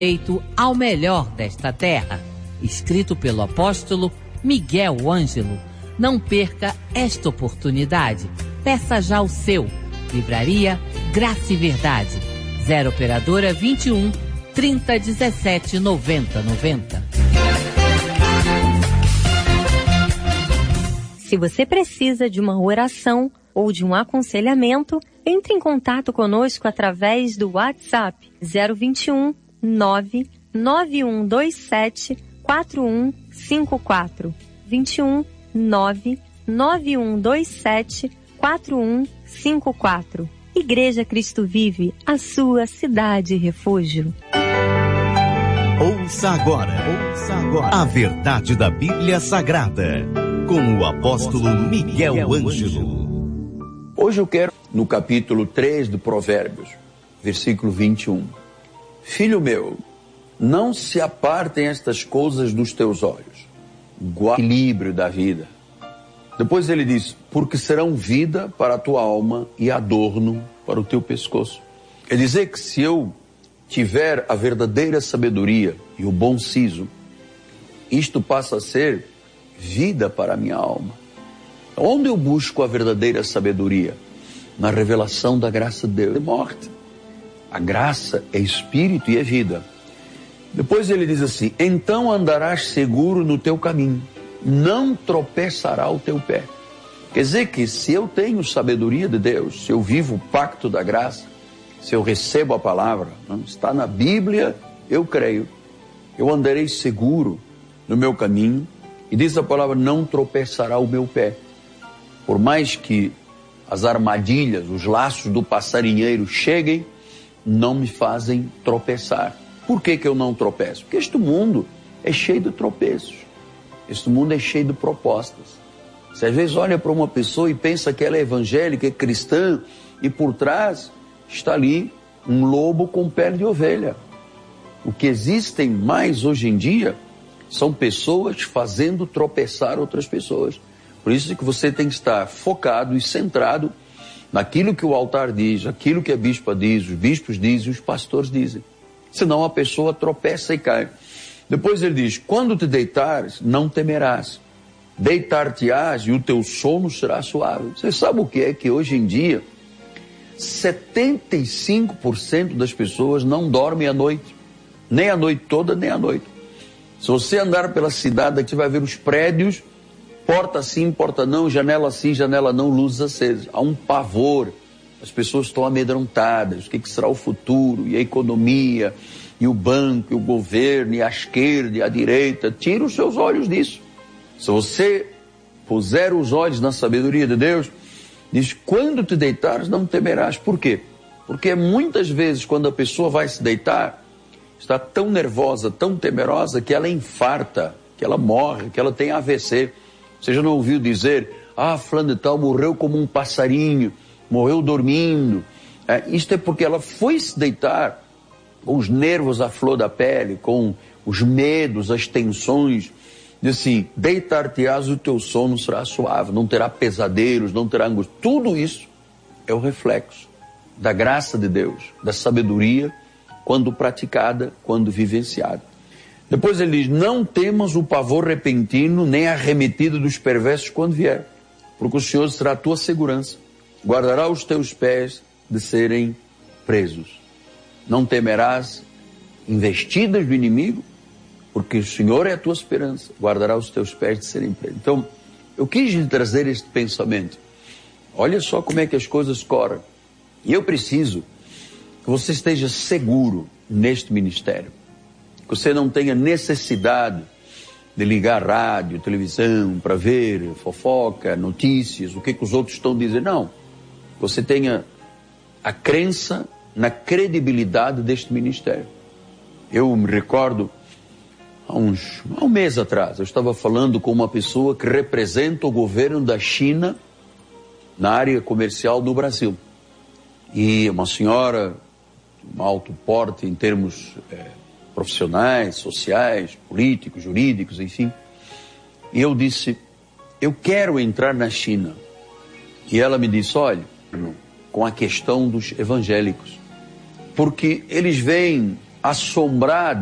Feito ao melhor desta terra, escrito pelo apóstolo Miguel Ângelo. Não perca esta oportunidade. Peça já o seu. Livraria Graça e Verdade. 0 operadora 21 30 17 90 90. Se você precisa de uma oração ou de um aconselhamento, entre em contato conosco através do WhatsApp 021 99127 4154. 21 99127 4154. Igreja Cristo Vive, a sua cidade refúgio. Ouça agora a verdade da Bíblia Sagrada, com o apóstolo Miguel Ângelo. Hoje eu quero, no capítulo 3 do Provérbios, versículo 21. Filho meu, não se apartem estas coisas dos teus olhos. Guarda o equilíbrio da vida. Depois ele diz, porque serão vida para a tua alma e adorno para o teu pescoço. Quer dizer que se eu tiver a verdadeira sabedoria e o bom siso, isto passa a ser vida para a minha alma. Onde eu busco a verdadeira sabedoria? Na revelação da graça de Deus. É morte. A graça é espírito e é vida. Depois ele diz assim, então andarás seguro no teu caminho, não tropeçará o teu pé. Quer dizer que se eu tenho sabedoria de Deus, se eu vivo o pacto da graça, se eu recebo a palavra, não está na Bíblia, eu creio, eu andarei seguro no meu caminho, e diz a palavra, não tropeçará o meu pé. Por mais que as armadilhas, os laços do passarinheiro cheguem, não me fazem tropeçar. Por que eu não tropeço? Porque este mundo é cheio de tropeços. Este mundo é cheio de propostas. Você às vezes olha para uma pessoa e pensa que ela é evangélica, é cristã, e por trás está ali um lobo com pele de ovelha. O que existem mais hoje em dia são pessoas fazendo tropeçar outras pessoas. Por isso que você tem que estar focado e centrado naquilo que o altar diz, aquilo que a bispa diz, os bispos dizem, os pastores dizem. Senão a pessoa tropeça e cai. Depois ele diz, quando te deitares, não temerás. Deitar-te-ás e o teu sono será suave. Você sabe o que é que hoje em dia 75% das pessoas não dormem à noite. Nem a noite toda, nem à noite. Se você andar pela cidade, aqui você vai ver os prédios, porta sim, porta não, janela sim, janela não, luzes acesas. Há um pavor. As pessoas estão amedrontadas. O que será o futuro? E a economia? E o banco? E o governo? E a esquerda? E a direita? Tira os seus olhos disso. Se você puser os olhos na sabedoria de Deus, diz, quando te deitares não temerás. Por quê? Porque muitas vezes quando a pessoa vai se deitar, está tão nervosa, tão temerosa, que ela infarta, que ela morre, que ela tem AVC. Você já não ouviu dizer, fulano de tal morreu como um passarinho, morreu dormindo. Isto é porque ela foi se deitar com os nervos à flor da pele, com os medos, as tensões. Diz assim, deitar-te-ás e o teu sono será suave, não terá pesadelos, não terá angústia. Tudo isso é o reflexo da graça de Deus, da sabedoria, quando praticada, quando vivenciada. Depois ele diz, não temas o pavor repentino, nem a arremetida dos perversos quando vier, porque o Senhor será a tua segurança, guardará os teus pés de serem presos. Não temerás investidas do inimigo, porque o Senhor é a tua esperança, guardará os teus pés de serem presos. Então, eu quis lhe trazer este pensamento. Olha só como é que as coisas correm. E eu preciso que você esteja seguro neste ministério. Que você não tenha necessidade de ligar rádio, televisão, para ver fofoca, notícias, o que os outros estão dizendo. Não. Você tenha a crença na credibilidade deste ministério. Eu me recordo, há um mês atrás, eu estava falando com uma pessoa que representa o governo da China na área comercial do Brasil. E uma senhora de um alto porte em termos profissionais, sociais, políticos, jurídicos, enfim. E eu disse, eu quero entrar na China. E ela me disse, olha, com a questão dos evangélicos. Porque eles veem assombrar